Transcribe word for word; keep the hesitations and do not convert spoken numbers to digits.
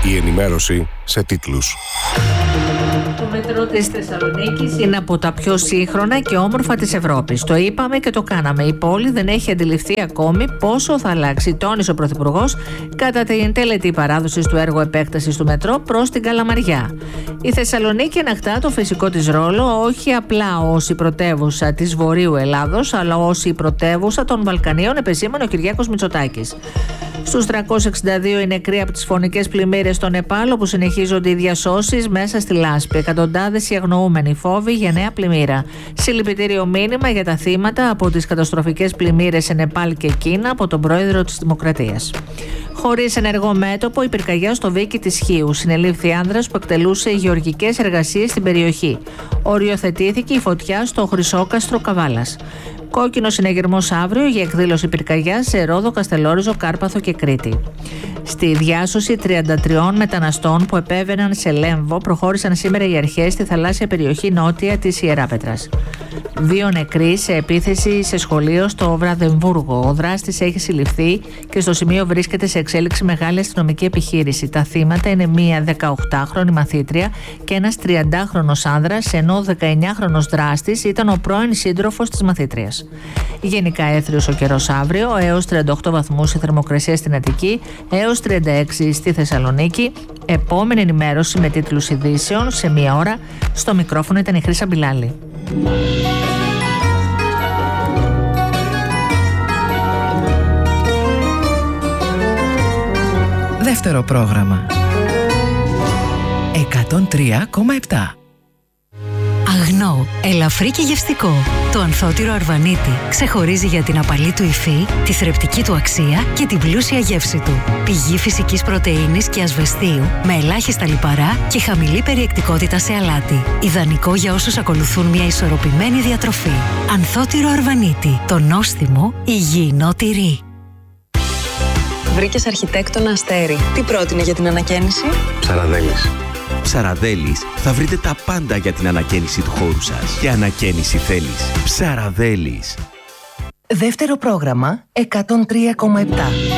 Η ενημέρωση σε τίτλους. Το μετρό της Θεσσαλονίκης είναι από τα πιο σύγχρονα και όμορφα της Ευρώπης. Το είπαμε και το κάναμε. Η πόλη δεν έχει αντιληφθεί ακόμη πόσο θα αλλάξει, τόνισε ο Πρωθυπουργός κατά την τελετή παράδοση του έργου επέκτασης του μετρό προς την Καλαμαριά. Η Θεσσαλονίκη ανακτά το φυσικό της ρόλο όχι απλά ως η πρωτεύουσα της Βορείου Ελλάδος, αλλά ως η πρωτεύουσα των Βαλκανίων, επεσήμανε ο Κυριάκος Μητσοτάκης. Στους τριακόσιοι εξήντα δύο οι νεκροί από τις φωνικές πλημμύρες στο Νεπάλ, όπου συνεχίζονται οι διασώσεις μέσα στη λάσπη. Εκατοντάδες οι αγνοούμενοι, φόβοι για νέα πλημμύρα. Συλληπιτήριο μήνυμα για τα θύματα από τις καταστροφικές πλημμύρες σε Νεπάλ και Κίνα από τον πρόεδρο της Δημοκρατίας. Χωρίς ενεργό μέτωπο, η πυρκαγιά στο Βίκι της Χίου. Συνελήφθη άνδρας που εκτελούσε γεωργικές εργασίες στην περιοχή. Οριοθετήθηκε η φωτιά στο Χρυσόκαστρο Καβάλας. Κόκκινο συνεγερμός αύριο για εκδήλωση πυρκαγιάς σε Ρόδο, Καστελόριζο, Κάρπαθο και Κρήτη. Στη διάσωση τριάντα τριών μεταναστών που επέβαιναν σε Λέμβο προχώρησαν σήμερα οι αρχές στη θαλάσσια περιοχή νότια της Ιεράπετρας. Δύο νεκροί σε επίθεση σε σχολείο στο Βραδεμβούργο. Ο δράστης έχει συλληφθεί και στο σημείο βρίσκεται σε εξέλιξη μεγάλη αστυνομική επιχείρηση. Τα θύματα είναι μία δεκαοκτάχρονη μαθήτρια και ένας τριαντάχρονος άνδρας, ενώ ο δεκαεννιάχρονος δράστης ήταν ο πρώην σύντροφος της μαθήτριας. Γενικά έθριος ο καιρός αύριο, έως τριάντα οκτώ βαθμούς η θερμοκρασία στην Αττική, έως τριάντα έξι στη Θεσσαλονίκη. Επόμενη ενημέρωση με τίτλους ειδήσεων σε μία ώρα. Στο μικρόφωνο ήταν η Χρύσα Μπιλάλη. Δεύτερο πρόγραμμα εκατόν τρία κόμμα επτά. Αγνό, ελαφρύ και γευστικό. Το ανθότυρο Αρβανίτη ξεχωρίζει για την απαλή του υφή, τη θρεπτική του αξία και την πλούσια γεύση του. Πηγή φυσικής πρωτεΐνης και ασβεστίου με ελάχιστα λιπαρά και χαμηλή περιεκτικότητα σε αλάτι. Ιδανικό για όσους ακολουθούν μια ισορροπημένη διατροφή. Ανθότυρο Αρβανίτη. Το νόστιμο υγιεινό τυρί. Βρήκες αρχιτέκτονα Αστέρι. Τι πρότεινε για την ανακαίνιση? Ψαραδέλης. Ψαραδέλης, θα βρείτε τα πάντα για την ανακαίνιση του χώρου σας. Και ανακαίνιση θέλεις. Ψαραδέλης. Δεύτερο πρόγραμμα εκατόν τρία κόμμα επτά.